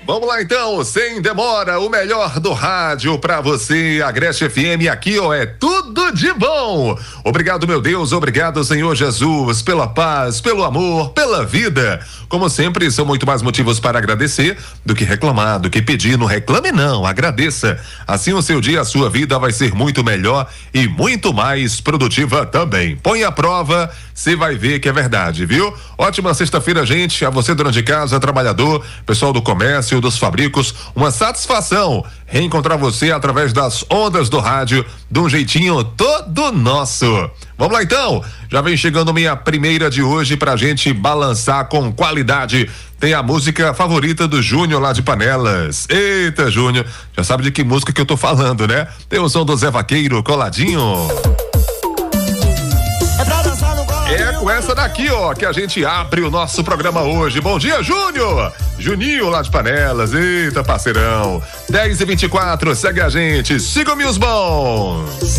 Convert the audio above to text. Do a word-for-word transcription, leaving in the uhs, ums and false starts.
Vamos lá então, sem demora, o melhor do rádio pra você, Agreste F M, aqui ó, é tudo de bom. Obrigado, meu Deus, obrigado, Senhor Jesus, pela paz, pelo amor, pela vida. Como sempre, são muito mais motivos para agradecer do que reclamar, do que pedir. Não reclame não, agradeça. Assim o seu dia, a sua vida vai ser muito melhor e muito mais produtiva também. Põe à prova, você vai ver que é verdade, viu? Ótima sexta-feira, gente, a você dona de casa, trabalhador, pessoal do comércio, dos fabricos, uma satisfação reencontrar você através das ondas do rádio de um jeitinho todo nosso. Vamos lá então, já vem chegando minha primeira de hoje pra gente balançar com qualidade. Tem a música favorita do Júnior lá de Panelas. Eita, Júnior, já sabe de que música que eu tô falando, né? Tem o som do Zé Vaqueiro, Coladinho. É com essa daqui, ó, que a gente abre o nosso programa hoje. Bom dia, Júnior! Juninho lá de Panelas, eita parceirão. dez e vinte e quatro, segue a gente, siga-me os bons.